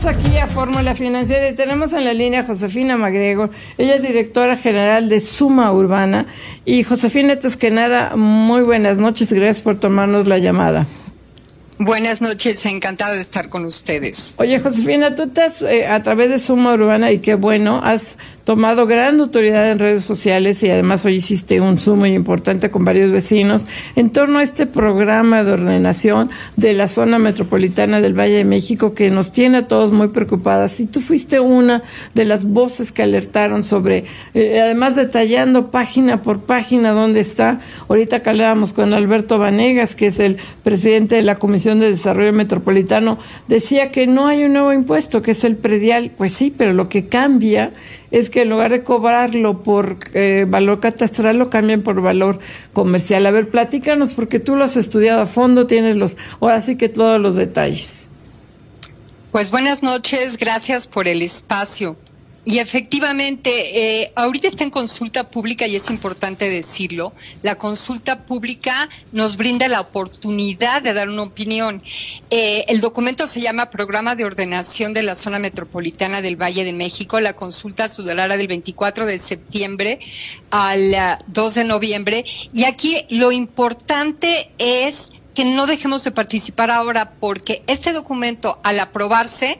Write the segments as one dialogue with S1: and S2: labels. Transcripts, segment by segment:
S1: Aquí a Fórmula Financiera y tenemos en la línea a Josefina MacGregor. Ella es directora general de Suma Urbana. Y Josefina, antes que nada, muy buenas noches, gracias por tomarnos la llamada.
S2: Buenas noches, encantada de estar con ustedes.
S1: Oye, Josefina, tú estás a través de Suma Urbana, y qué bueno, has tomado gran autoridad en redes sociales y además hoy hiciste un Zoom muy importante con varios vecinos en torno a este programa de ordenación de la zona metropolitana del Valle de México que nos tiene a todos muy preocupadas. Y tú fuiste una de las voces que alertaron sobre, además detallando página por página dónde está. Ahorita que hablábamos con Alberto Vanegas, que es el presidente de la Comisión de Desarrollo Metropolitano, decía que no hay un nuevo impuesto, que es el predial. Pues sí, pero lo que cambia es que en lugar de cobrarlo por valor catastral, lo cambian por valor comercial. A ver, platícanos, porque tú lo has estudiado a fondo, tienes ahora sí que todos los detalles.
S2: Pues buenas noches, gracias por el espacio. Y efectivamente, ahorita está en consulta pública y es importante decirlo. La consulta pública nos brinda la oportunidad de dar una opinión. El documento se llama Programa de Ordenación de la Zona Metropolitana del Valle de México. La consulta se dará del 24 de septiembre al 2 de noviembre. Y aquí lo importante es que no dejemos de participar ahora, porque este documento, al aprobarse,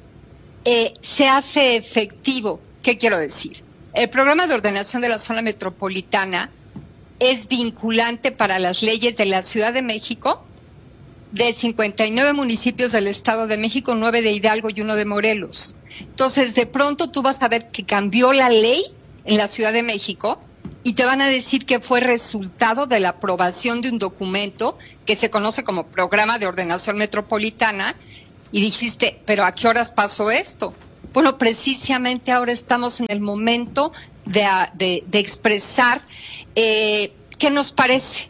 S2: se hace efectivo. ¿Qué quiero decir? El programa de ordenación de la zona metropolitana es vinculante para las leyes de la Ciudad de México, de 59 municipios del Estado de México, 9 de Hidalgo y 1 de Morelos. Entonces, de pronto tú vas a ver que cambió la ley en la Ciudad de México y te van a decir que fue resultado de la aprobación de un documento que se conoce como Programa de Ordenación Metropolitana. Y dijiste, ¿pero a qué horas pasó esto? Bueno, precisamente ahora estamos en el momento de expresar qué nos parece.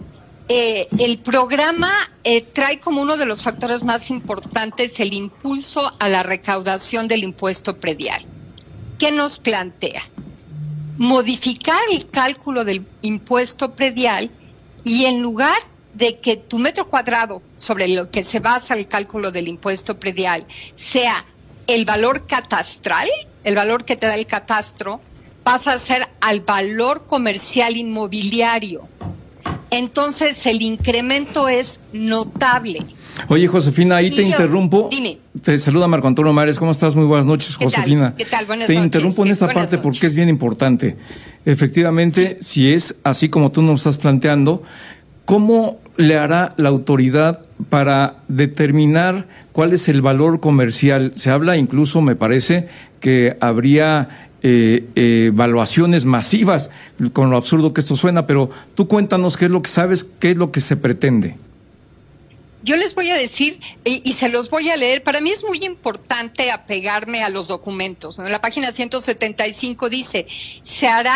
S2: El programa trae como uno de los factores más importantes el impulso a la recaudación del impuesto predial. ¿Qué nos plantea? Modificar el cálculo del impuesto predial y en lugar de que tu metro cuadrado sobre lo que se basa el cálculo del impuesto predial sea el valor catastral, el valor que te da el catastro, pasa a ser al valor comercial inmobiliario. Entonces el incremento es notable.
S3: Oye, Josefina, ahí te interrumpo.
S2: Dime.
S3: Te saluda Marco Antonio Mares. ¿Cómo estás? Muy buenas noches, Josefina.
S2: ¿Qué tal? Buenas
S3: noches. Te interrumpo en esta parte porque es bien importante. Efectivamente, sí. Si es así como tú nos estás planteando, ¿cómo le hará la autoridad para determinar cuál es el valor comercial? Se habla incluso, me parece, que habría evaluaciones masivas, con lo absurdo que esto suena, pero tú cuéntanos qué es lo que sabes, qué es lo que se pretende.
S2: Yo les voy a decir, y se los voy a leer, para mí es muy importante apegarme a los documentos, ¿no? En la página 175 dice, se hará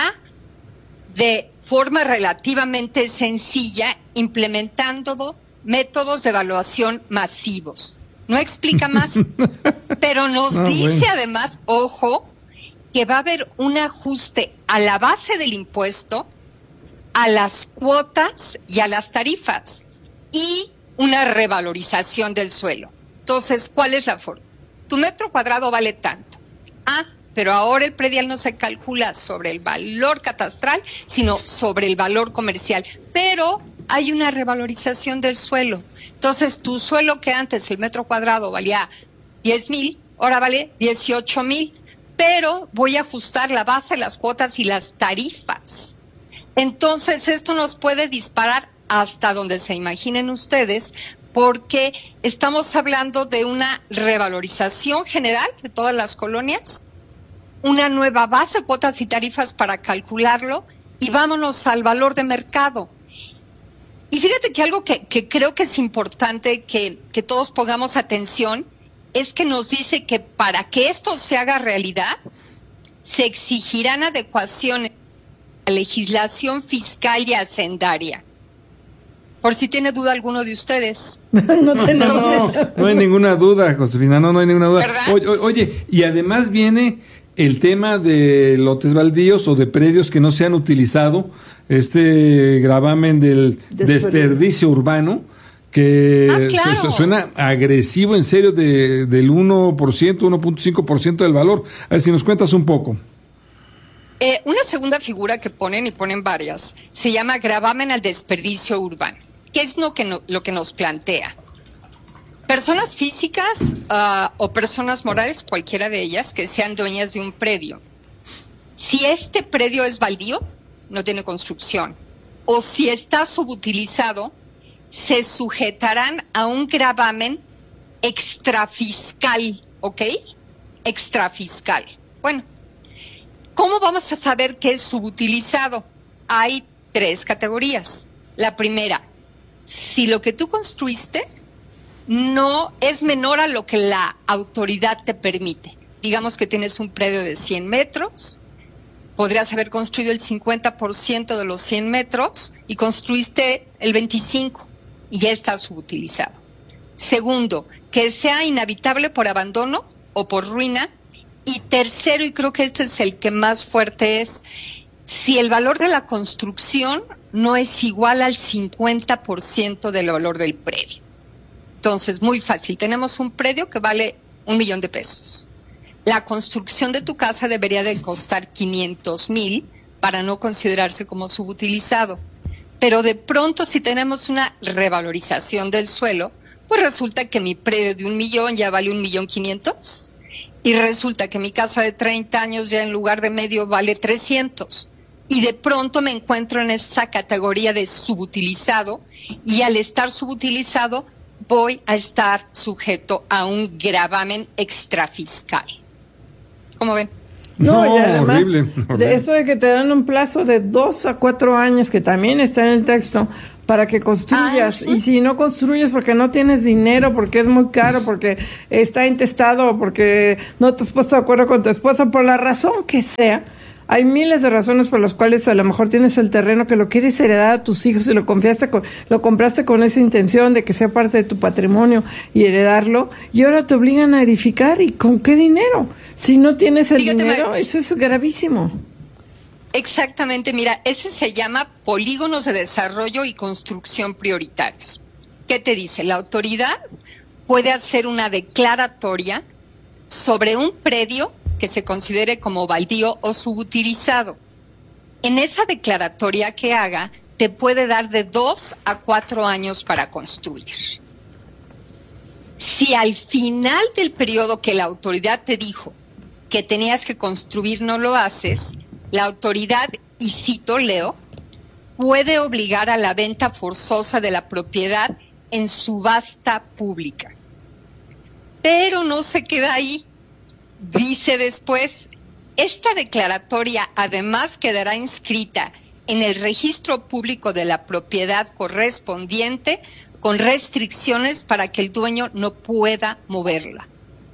S2: de forma relativamente sencilla, implementando métodos de evaluación masivos. No explica más, pero nos dice además, ojo, que va a haber un ajuste a la base del impuesto, a las cuotas y a las tarifas, y una revalorización del suelo. Entonces, ¿cuál es la forma? Tu metro cuadrado vale tanto. Pero ahora el predial no se calcula sobre el valor catastral, sino sobre el valor comercial. Pero hay una revalorización del suelo. Entonces, tu suelo que antes el metro cuadrado valía 10,000, ahora vale 18,000. Pero voy a ajustar la base, las cuotas y las tarifas. Entonces, esto nos puede disparar hasta donde se imaginen ustedes, porque estamos hablando de una revalorización general de todas las colonias, una nueva base, cuotas y tarifas para calcularlo, y vámonos al valor de mercado. Y fíjate que algo que creo que es importante que todos pongamos atención es que nos dice que para que esto se haga realidad, se exigirán adecuaciones a la legislación fiscal y hacendaria. Por si tiene duda alguno de ustedes.
S4: No hay ninguna duda, Josefina, no hay ninguna duda.
S2: ¿Verdad?
S4: Oye, y además viene el tema de lotes baldíos o de predios que no se han utilizado, gravamen del desperdicio urbano, que
S2: claro.
S4: Suena agresivo, en serio, del 1%, 1.5% del valor. A ver si nos cuentas un poco.
S2: Una segunda figura que ponen, y ponen varias, se llama gravamen al desperdicio urbano. ¿Qué es lo que nos plantea? Personas físicas o personas morales, cualquiera de ellas, que sean dueñas de un predio. Si este predio es baldío, no tiene construcción, o si está subutilizado, se sujetarán a un gravamen extrafiscal, ¿ok? Extrafiscal. Bueno, ¿cómo vamos a saber qué es subutilizado? Hay 3 categorías. La primera, si lo que tú construiste no es menor a lo que la autoridad te permite. Digamos que tienes un predio de 100 metros, podrías haber construido el 50% de los 100 metros y construiste el 25% y ya está subutilizado. Segundo, que sea inhabitable por abandono o por ruina. Y tercero, y creo que este es el que más fuerte es, si el valor de la construcción no es igual al 50% del valor del predio. Entonces, muy fácil, tenemos un predio que vale $1,000,000 de pesos. La construcción de tu casa debería de costar 500,000 para no considerarse como subutilizado. Pero de pronto, si tenemos una revalorización del suelo, pues resulta que mi predio de $1,000,000 ya vale $1,500,000. Y resulta que mi casa de 30 años ya en lugar de medio vale 300. Y de pronto me encuentro en esa categoría de subutilizado, y al estar subutilizado voy a estar sujeto a un gravamen extrafiscal. ¿Cómo ven?
S1: No, y además,
S4: horrible.
S1: de eso de que te dan un plazo de 2 a 4 años, que también está en el texto, para que construyas. Y si no construyes porque no tienes dinero, porque es muy caro, porque está intestado, porque no te has puesto de acuerdo con tu esposa, por la razón que sea, hay miles de razones por las cuales a lo mejor tienes el terreno que lo quieres heredar a tus hijos y lo compraste con esa intención de que sea parte de tu patrimonio y heredarlo, y ahora te obligan a edificar. ¿Y con qué dinero? Si no tienes el dinero, eso es gravísimo.
S2: Exactamente, mira, ese se llama polígonos de desarrollo y construcción prioritarios. ¿Qué te dice? La autoridad puede hacer una declaratoria sobre un predio que se considere como baldío o subutilizado. En esa declaratoria que haga, te puede dar de 2 a 4 años para construir. Si al final del periodo que la autoridad te dijo que tenías que construir no lo haces, la autoridad, y cito, leo, puede obligar a la venta forzosa de la propiedad en subasta pública. Pero no se queda ahí. Dice después, esta declaratoria además quedará inscrita en el registro público de la propiedad correspondiente con restricciones para que el dueño no pueda moverla.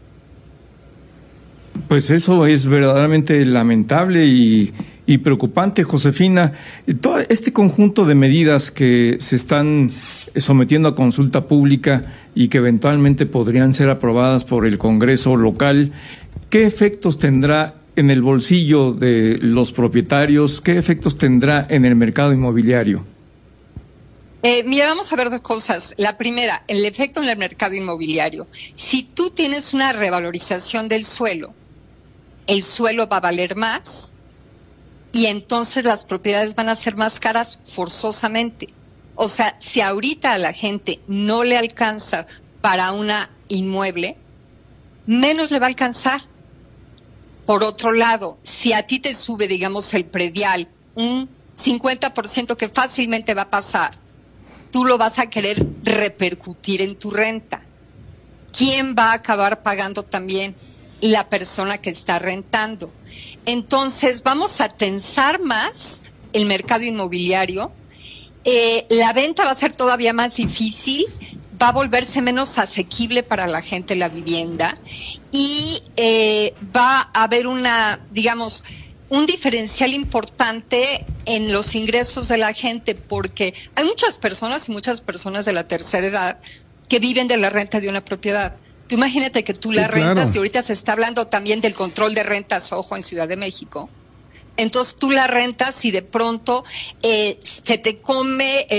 S3: Pues eso es verdaderamente lamentable y preocupante, Josefina. Todo este conjunto de medidas que se están sometiendo a consulta pública y que eventualmente podrían ser aprobadas por el Congreso local, ¿qué efectos tendrá en el bolsillo de los propietarios? ¿Qué efectos tendrá en el mercado inmobiliario?
S2: Mira, vamos a ver 2 cosas. La primera, el efecto en el mercado inmobiliario. Si tú tienes una revalorización del suelo, el suelo va a valer más y entonces las propiedades van a ser más caras forzosamente. O sea, si ahorita a la gente no le alcanza para una inmueble, menos le va a alcanzar. Por otro lado, si a ti te sube, digamos, el predial un 50% que fácilmente va a pasar, tú lo vas a querer repercutir en tu renta. ¿Quién va a acabar pagando también? La persona que está rentando. Entonces, vamos a tensar más el mercado inmobiliario. La venta va a ser todavía más difícil, va a volverse menos asequible para la gente la vivienda y va a haber un diferencial importante en los ingresos de la gente, porque hay muchas personas de la tercera edad que viven de la renta de una propiedad. Tú imagínate que tú la rentas, claro. Y ahorita se está hablando también del control de rentas, ojo, en Ciudad de México. Entonces tú la rentas y de pronto se te come el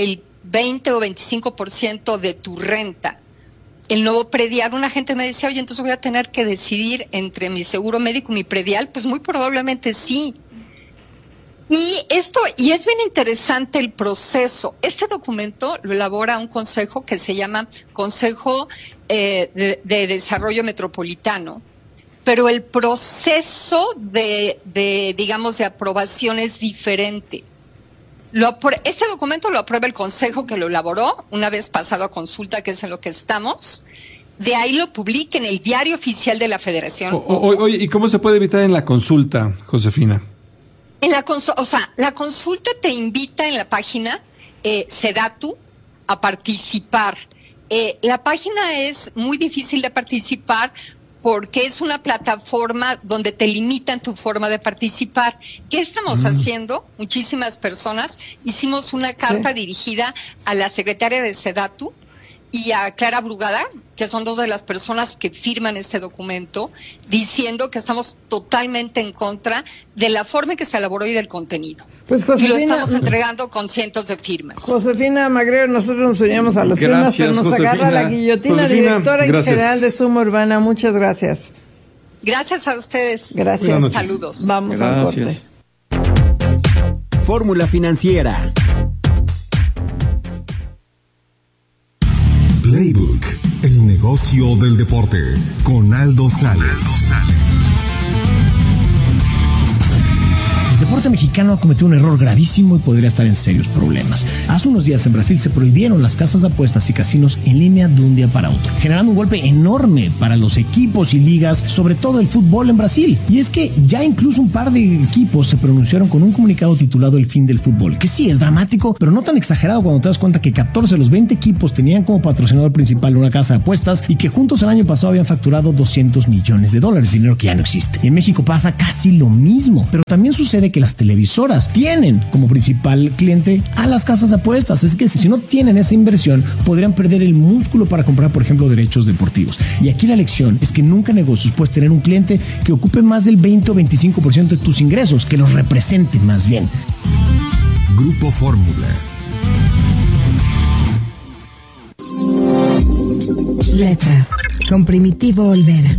S2: 20 o 25% de tu renta. El nuevo predial, una gente me decía, oye, entonces voy a tener que decidir entre mi seguro médico y mi predial. Pues muy probablemente sí. Y es bien interesante el proceso. Este documento lo elabora un consejo que se llama Consejo de Desarrollo Metropolitano, pero el proceso de aprobación es diferente. Este documento lo aprueba el consejo que lo elaboró una vez pasado a consulta, que es en lo que estamos. De ahí lo publica en el Diario Oficial de la Federación.
S4: Oye, ¿y cómo se puede evitar en la consulta, Josefina?
S2: La consulta te invita en la página Sedatu a participar. La página es muy difícil de participar porque es una plataforma donde te limitan tu forma de participar. ¿Qué estamos haciendo? Muchísimas personas hicimos una carta dirigida a la secretaria de Sedatu y a Clara Brugada, que son dos de las personas que firman este documento, diciendo que estamos totalmente en contra de la forma en que se elaboró y del contenido.
S1: Pues Josefina,
S2: y lo estamos entregando con cientos de firmas.
S1: Josefina Magrero, nosotros nos uníamos a las firmas, pero nos agarra la guillotina, directora general de Suma Urbana. Muchas gracias.
S2: Gracias a ustedes.
S1: Gracias.
S2: Saludos.
S1: Vamos al corte.
S5: Fórmula Financiera.
S6: Playbook, el negocio del deporte, con Aldo Sales.
S7: El deporte mexicano ha cometido un error gravísimo y podría estar en serios problemas. Hace unos días en Brasil se prohibieron las casas de apuestas y casinos en línea de un día para otro, generando un golpe enorme para los equipos y ligas, sobre todo el fútbol en Brasil. Y es que ya incluso un par de equipos se pronunciaron con un comunicado titulado El fin del fútbol, que sí es dramático, pero no tan exagerado cuando te das cuenta que 14 de los 20 equipos tenían como patrocinador principal una casa de apuestas y que juntos el año pasado habían facturado $200 millones, dinero que ya no existe. Y en México pasa casi lo mismo, pero también sucede que las televisoras tienen como principal cliente a las casas de apuestas. Es que si no tienen esa inversión, podrían perder el músculo para comprar, por ejemplo, derechos deportivos. Y aquí la lección es que nunca en negocios puedes tener un cliente que ocupe más del 20 o 25% de tus ingresos, que los represente más bien.
S6: Grupo Fórmula.
S8: Letras, con Primitivo Olvera.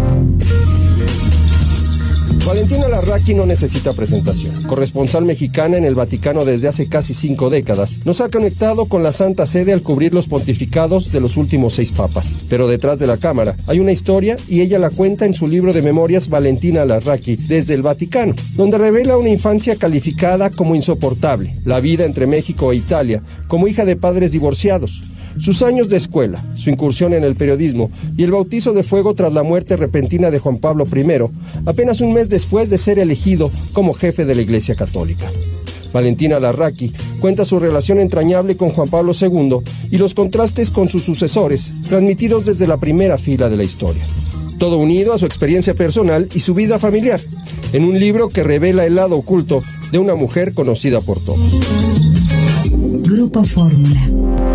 S9: Valentina Larraqui no necesita presentación. Corresponsal mexicana en el Vaticano desde hace casi 5 décadas, nos ha conectado con la Santa Sede al cubrir los pontificados de los últimos 6 papas. Pero detrás de la cámara hay una historia y ella la cuenta en su libro de memorias Valentina Larraqui desde el Vaticano, donde revela una infancia calificada como insoportable, la vida entre México e Italia, como hija de padres divorciados, sus años de escuela, su incursión en el periodismo y el bautizo de fuego tras la muerte repentina de Juan Pablo I, apenas un mes después de ser elegido como jefe de la Iglesia Católica. Valentina Larraqui cuenta su relación entrañable con Juan Pablo II y los contrastes con sus sucesores, transmitidos desde la primera fila de la historia. Todo unido a su experiencia personal y su vida familiar, en un libro que revela el lado oculto de una mujer conocida por todos.
S8: Grupo Fórmula.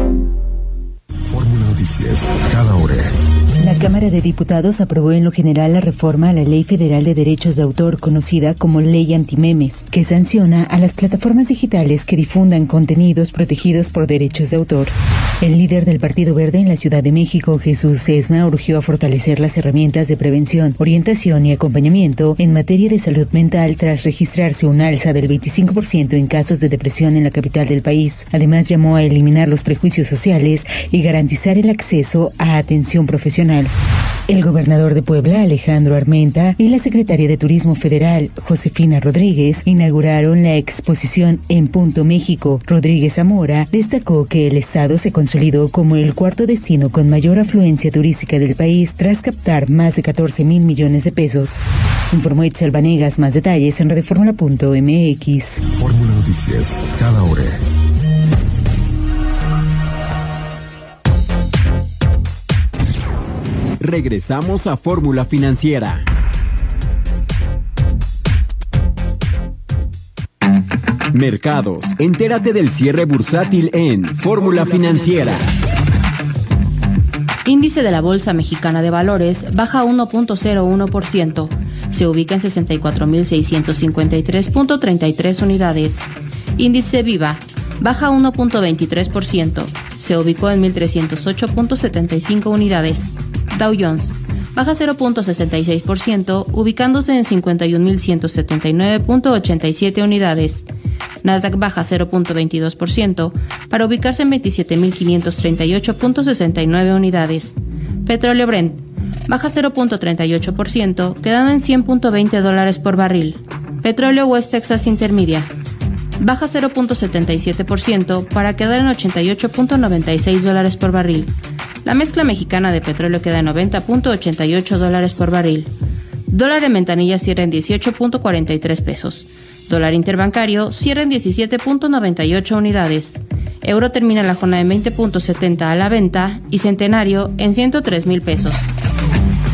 S6: Noticias, cada hora.
S10: La Cámara de Diputados aprobó en lo general la reforma a la Ley Federal de Derechos de Autor, conocida como Ley Antimemes, que sanciona a las plataformas digitales que difundan contenidos protegidos por derechos de autor. El líder del Partido Verde en la Ciudad de México, Jesús Sesma, urgió a fortalecer las herramientas de prevención, orientación y acompañamiento en materia de salud mental tras registrarse un alza del 25% en casos de depresión en la capital del país. Además, llamó a eliminar los prejuicios sociales y garantizar el acceso a atención profesional. El gobernador de Puebla, Alejandro Armenta, y la secretaria de Turismo Federal, Josefina Rodríguez, inauguraron la exposición En Punto México. Rodríguez Zamora destacó que el estado se consolidó como el cuarto destino con mayor afluencia turística del país tras captar más de 14,000 millones de pesos. Informó Itzel Vanegas. Más detalles en radioformula.mx.
S6: Fórmula Noticias, cada hora.
S5: Regresamos a Fórmula Financiera. Mercados. Entérate del cierre bursátil en Fórmula Financiera.
S11: Índice de la Bolsa Mexicana de Valores baja 1.01%. Se ubica en 64.653.33 unidades. Índice Viva baja 1.23%, se ubicó en 1.308.75 unidades. Dow Jones baja 0.66%, ubicándose en 51.179.87 unidades. Nasdaq baja 0.22% para ubicarse en 27.538.69 unidades. Petróleo Brent baja 0.38%, quedando en $100.20 por barril. Petróleo West Texas Intermedia baja 0.77% para quedar en $88.96 por barril. La mezcla mexicana de petróleo queda en $90.88 por barril. Dólar en ventanilla cierra en 18.43 pesos. Dólar interbancario cierra en 17.98 unidades. Euro termina la jornada en 20.70 a la venta y centenario en 103,000 pesos.